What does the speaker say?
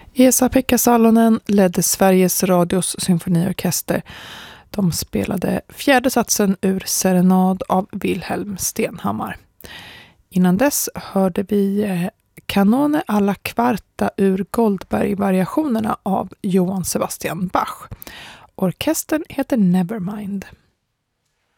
Esa-Pekka Salonen ledde Sveriges Radios symfoniorkester. De spelade fjärde satsen ur Serenad av Wilhelm Stenhammar. Innan dess hörde vi Canone alla quarta ur Goldberg-variationerna av Johann Sebastian Bach. Orkestern heter Nevermind.